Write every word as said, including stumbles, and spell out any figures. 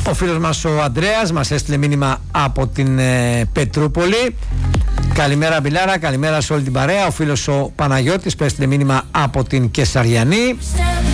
Ο φίλος μας ο Ανδρέας μας έστειλε μήνυμα από την ε, Πετρούπολη. Καλημέρα Μπιλάρα, καλημέρα σε όλη την παρέα. Ο φίλος ο Παναγιώτης που έστειλε μήνυμα από την Κεσαριανή.